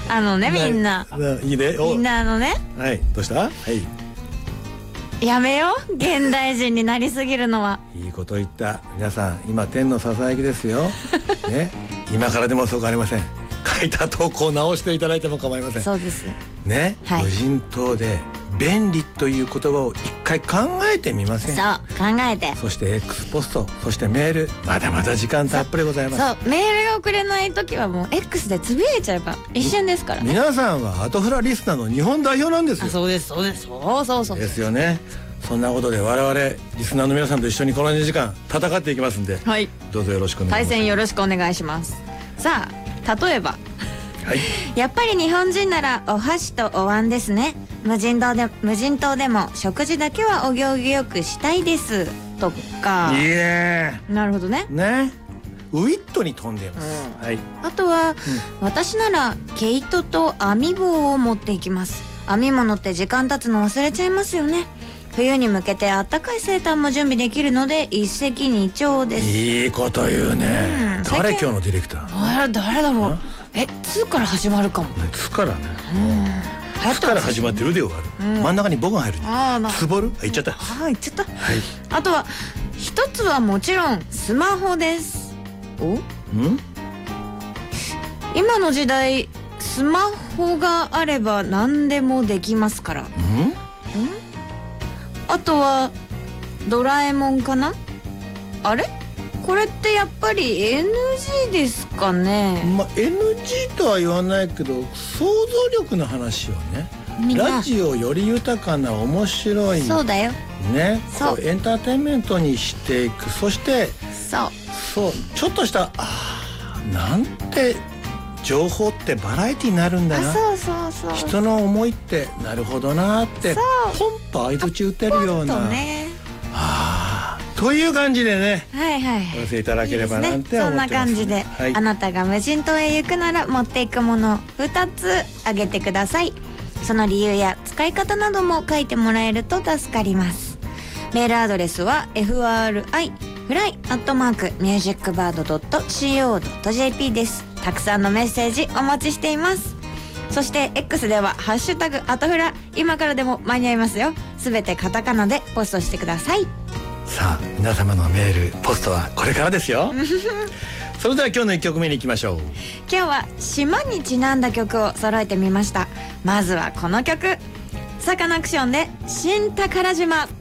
みんな。 いいね。 みんなはい、どうした？はい。 やめよう、現代人になりすぎるのは。 いいこと言った。皆さん、今天のささやきですよ。ね、今からでもそうかありません。書いた投稿を直していただいても構いません。 そうです。 ね、無人島で便利という言葉を一回考えてみません？ そう、考えて。 そして X ポスト、そしてメール、まだまだ時間たっぷりございます。 そう、メールが送れない時はもう X でつぶやいちゃえば一瞬ですからね。 皆さんはアトフラリスナーの日本代表なんですよ。 そうです、そうです、そうですよね。そんなことで我々リスナーの皆さんと一緒にこの2時間戦っていきますんで、 はい、 どうぞよろしくお願いします。 対戦よろしくお願いします。さあ、例えば、 はい、 やっぱり日本人ならお箸とお椀ですね。無人島でも食事だけはお行儀よくしたいですとか。 いいね。 なるほどね。 ウィットに飛んでいます、はい。 あとは、私なら毛糸と編み棒を持っていきます。編み物って時間経つの忘れちゃいますよね。冬に向けてあったかいセーターも準備できるので一石二鳥です。いいこと言うね。誰今日のディレクター？誰だろう。2から始まるかも。 2からね。2から始まってるで終わる。真ん中に棒が入る。つぼる？言っちゃった。 言っちゃった。あとは一つはもちろんスマホです。今の時代スマホがあれば何でもできますから。あとはドラえもんかな。あれ、これってやっぱり NG ですかね。 NG とは言わないけど想像力の話をね、ラジオより豊かな面白い、 そうだよね、そうエンターテインメントにしていく。そしてそうちょっとしたなんて情報ってバラエティになるんだな。そう人の思いってなるほどなってポンと相槌打てるような、という感じでね、お寄せいただければなんて思ってます。そんな感じで、 あなたが無人島へ行くなら持っていくもの2つあげてください。その理由や使い方なども書いてもらえると助かります。メールアドレスは fri@musicbird.co.jp です。たくさんのメッセージお待ちしています。そして X ではハッシュタグアトフラ、今からでも間に合いますよ。すべてカタカナでポストしてください。 さあ、皆様のメールポストはこれからですよ。それでは今日の1曲目に行きましょう。 今日は島にちなんだ曲を揃えてみました。まずはこの曲、サカナクションで新宝島。